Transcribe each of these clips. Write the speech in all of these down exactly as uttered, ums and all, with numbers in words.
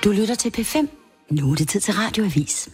Du lytter til P fem. Nu er det tid til Radioavis.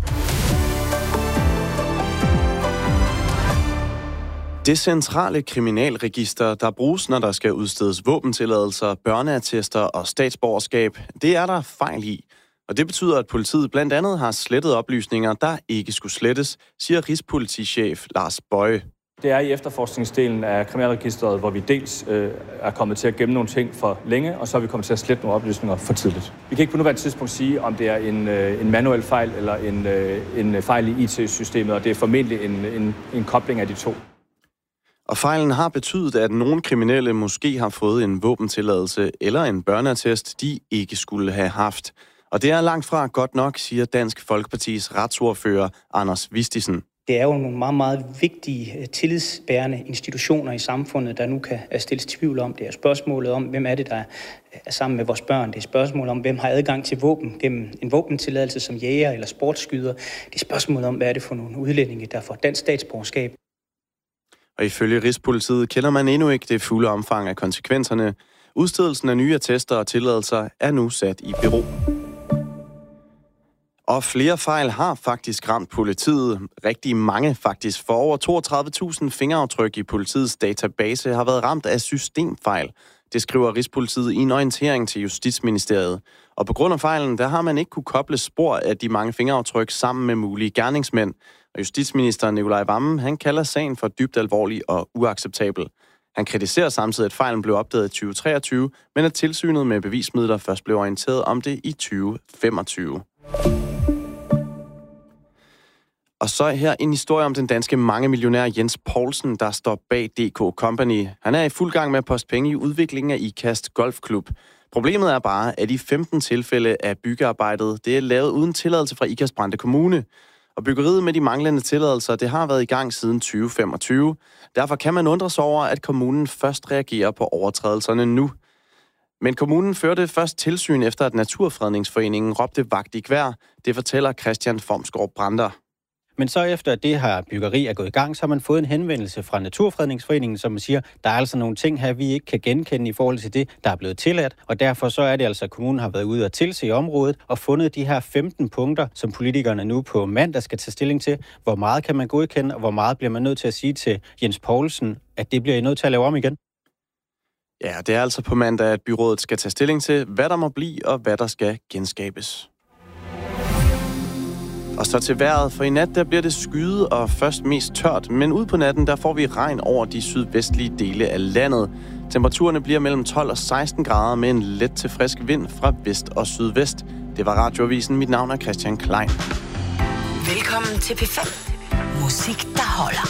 Det centrale kriminalregister, der bruges, når der skal udstedes våbentilladelser, børneattester og statsborgerskab, det er der fejl i. Og det betyder, at politiet blandt andet har slettet oplysninger, der ikke skulle slettes, siger Rigspolitichef Lars Boye. Det er i efterforskningsdelen af kriminalregisteret, hvor vi dels øh, er kommet til at gemme nogle ting for længe, og så er vi kommet til at slette nogle oplysninger for tidligt. Vi kan ikke på nuværende tidspunkt sige, om det er en, øh, en manuel fejl eller en, øh, en fejl i I T-systemet, og det er formentlig en, en, en kobling af de to. Og fejlen har betydet, at nogle kriminelle måske har fået en våbentilladelse eller en børneattest, de ikke skulle have haft. Og det er langt fra godt nok, siger Dansk Folkepartis retsordfører Anders Vistisen. Det er jo nogle meget, meget vigtige tillidsbærende institutioner i samfundet, der nu kan stilles tvivl om. Det er spørgsmålet om, hvem er det, der er sammen med vores børn. Det er spørgsmålet om, hvem har adgang til våben gennem en våbentilladelse som jæger eller sportsskyder. Det er spørgsmålet om, hvad er det for nogle udlændinge, der får dansk statsborgerskab. Og ifølge Rigspolitiet kender man endnu ikke det fulde omfang af konsekvenserne. Udstedelsen af nye attester og tilladelser er nu sat i bero. Og flere fejl har faktisk ramt politiet. Rigtig mange faktisk. For over toogtredive tusind fingeraftryk i politiets database har været ramt af systemfejl. Det skriver Rigspolitiet i en orientering til Justitsministeriet. Og på grund af fejlen, der har man ikke kunne koble spor af de mange fingeraftryk sammen med mulige gerningsmænd. Og justitsminister Nicolai Wammen, han kalder sagen for dybt alvorlig og uacceptabel. Han kritiserer samtidig, at fejlen blev opdaget i tyve treogtyve, men at tilsynet med bevismidler først blev orienteret om det i tyve femogtyve. Og så her en historie om den danske mangemillionær Jens Poulsen, der står bag D K Company. Han er i fuld gang med at poste penge i udviklingen af IKAST Golfklub. Problemet er bare, at i femten tilfælde af byggearbejdet, det er lavet uden tilladelse fra IKAST Brande Kommune. Og byggeriet med de manglende tilladelser, det har været i gang siden tyve femogtyve. Derfor kan man undre sig over, at kommunen først reagerer på overtrædelserne nu. Men kommunen førte først tilsyn efter, at Naturfredningsforeningen råbte vagt i gevær. Det fortæller Christian Formsgaard Brander. Men så efter at det her byggeri er gået i gang, så har man fået en henvendelse fra Naturfredningsforeningen, som siger, der er altså nogle ting her, vi ikke kan genkende i forhold til det, der er blevet tilladt. Og derfor så er det altså, at kommunen har været ude og tilse området og fundet de her femten punkter, som politikerne nu på mandag skal tage stilling til. Hvor meget kan man godkende, og hvor meget bliver man nødt til at sige til Jens Poulsen, at det bliver I nødt til at lave om igen? Ja, det er altså på mandag, at byrådet skal tage stilling til, hvad der må blive og hvad der skal genskabes. Og så til vejret, for i nat der bliver det skyet og først mest tørt, men ud på natten der får vi regn over de sydvestlige dele af landet. Temperaturerne bliver mellem tolv og seksten grader med en let til frisk vind fra vest og sydvest. Det var Radioavisen. Mit navn er Christian Klein. Velkommen til P fem. Musik, der holder.